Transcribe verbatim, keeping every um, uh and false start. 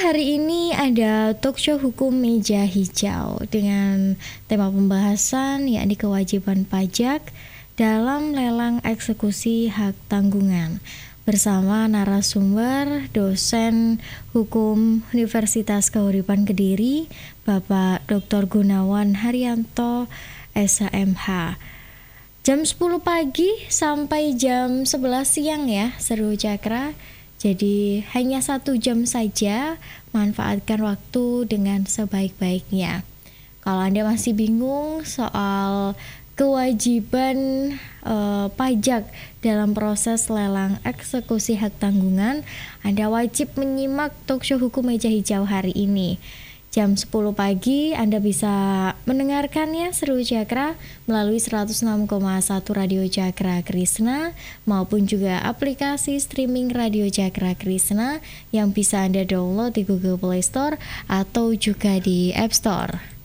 hari ini ada talk show hukum meja hijau dengan tema pembahasan yakni kewajiban pajak dalam lelang eksekusi hak tanggungan bersama narasumber dosen hukum Universitas Kahuripan Kediri Bapak Doktor Gunawan Haryanto S H M H. Jam sepuluh pagi sampai jam sebelas siang ya Seru Cakra. Jadi hanya satu jam saja, manfaatkan waktu dengan sebaik-baiknya. Kalau Anda masih bingung soal kewajiban eh, pajak dalam proses lelang eksekusi hak tanggungan, Anda wajib menyimak talk show hukum meja hijau hari ini. Jam sepuluh pagi Anda bisa mendengarkannya Seru Cakra melalui seratus enam koma satu Radio Cakra Krisna maupun juga aplikasi streaming Radio Cakra Krisna yang bisa Anda download di Google Play Store atau juga di App Store.